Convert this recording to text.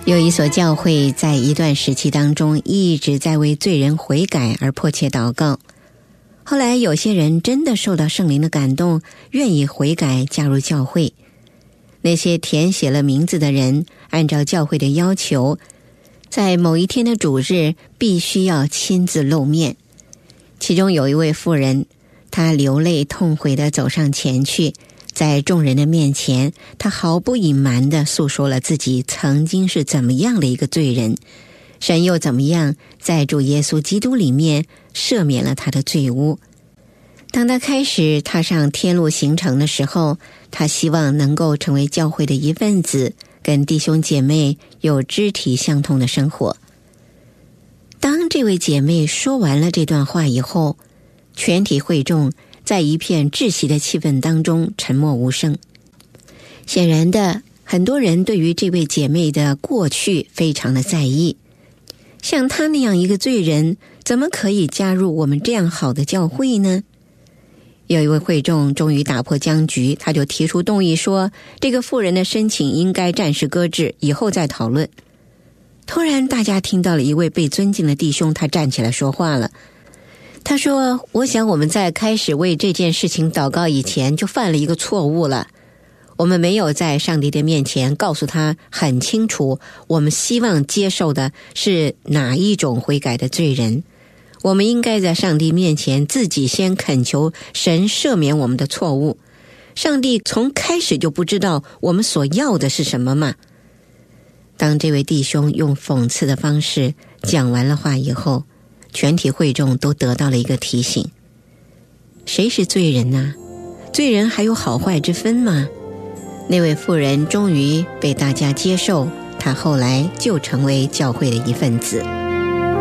有一所教会在一段时期当中一直在为罪人悔改而迫切祷告。后来有些人真的受到圣灵的感动，愿意悔改加入教会。那些填写了名字的人，按照教会的要求，在某一天的主日必须要亲自露面。其中有一位妇人，她流泪痛悔地走上前去，在众人的面前，她毫不隐瞒地诉说了自己曾经是怎么样的一个罪人，神又怎么样在主耶稣基督里面赦免了他的罪污。当他开始踏上天路行程的时候，他希望能够成为教会的一份子，跟弟兄姐妹有肢体相通的生活。当这位姐妹说完了这段话以后，全体会众在一片窒息的气氛当中沉默无声。显然的，很多人对于这位姐妹的过去非常的在意。像她那样一个罪人，怎么可以加入我们这样好的教会呢？有一位会众终于打破僵局，他就提出动议说，这个妇人的申请应该暂时搁置，以后再讨论。突然大家听到了一位被尊敬的弟兄，他站起来说话了。他说，我想我们在开始为这件事情祷告以前就犯了一个错误了。我们没有在上帝的面前告诉他很清楚，我们希望接受的是哪一种悔改的罪人。我们应该在上帝面前自己先恳求神赦免我们的错误。上帝从开始就不知道我们所要的是什么吗？当这位弟兄用讽刺的方式讲完了话以后，全体会众都得到了一个提醒。谁是罪人呢？罪人还有好坏之分吗？那位妇人终于被大家接受，她后来就成为教会的一份子。